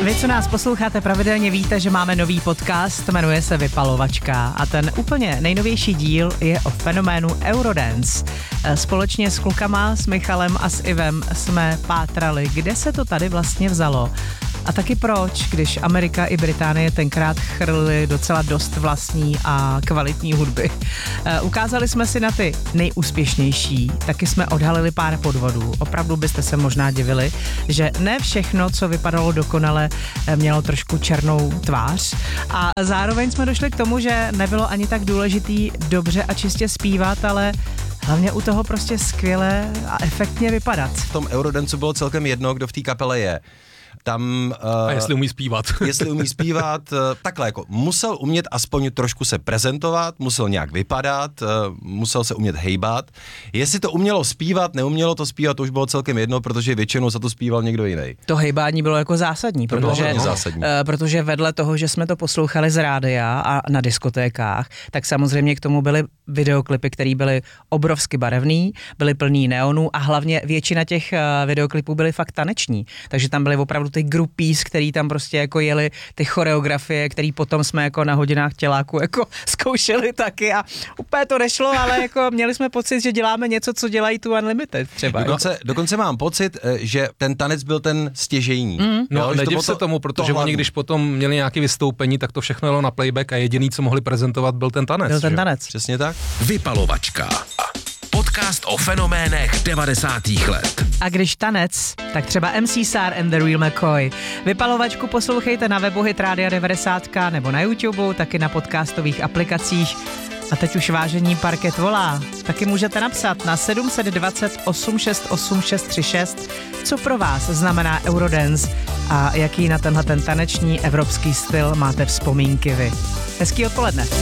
Vy, co nás posloucháte pravidelně, víte, že máme nový podcast, jmenuje se Vypalovačka a ten úplně nejnovější díl je o fenoménu Eurodance. Společně s klukama, s Michalem a s Ivem jsme pátrali, kde se to tady vlastně vzalo. A taky proč, když Amerika i Británie tenkrát chrlili docela dost vlastní a kvalitní hudby. Ukázali jsme si na ty nejúspěšnější, taky jsme odhalili pár podvodů. Opravdu byste se možná divili, že ne všechno, co vypadalo dokonale, mělo trošku černou tvář. A zároveň jsme došli k tomu, že nebylo ani tak důležitý dobře a čistě zpívat, ale hlavně u toho prostě skvěle a efektně vypadat. V tom Eurodancu bylo celkem jedno, kdo v té kapele je. Tam, a jestli umí zpívat. Jestli umí zpívat, takhle jako musel umět aspoň trošku se prezentovat, musel nějak vypadat, musel se umět hejbat. Jestli to umělo zpívat, neumělo to zpívat, to už bylo celkem jedno, protože většinou za to zpíval někdo jiný. To hejbání bylo jako zásadní, protože vedle toho, že jsme to poslouchali z rádia a na diskotékách, tak samozřejmě k tomu byly videoklipy, které byly obrovsky barevný, byly plný neonů a hlavně většina těch videoklipů byly fakt taneční, takže tam byly opravdu ty groupies, který tam prostě jako jeli ty choreografie, který potom jsme jako na hodinách těláku jako zkoušeli taky a úplně to nešlo, ale jako měli jsme pocit, že děláme něco, co dělají tu Unlimited třeba. Dokonce mám pocit, že ten tanec byl ten stěžejní. No, nediv se tomu, protože oni, když potom měli nějaké vystoupení, tak to všechno jelo na playback a jediný, co mohli prezentovat, byl ten tanec. Byl ten tanec. Přesně tak. Vypalovačka. Podcast o fenoménech 90. let. A když tanec, tak třeba MC Sar and the Real McCoy. Vypalovačku poslouchejte na webu Hit Radio 90 nebo na YouTube, taky na podcastových aplikacích. A teď už vážení parket volá. Taky můžete napsat na 720 868 636, co pro vás znamená Eurodance a jaký na tenhle ten taneční evropský styl máte vzpomínky vy. Hezký odpoledne.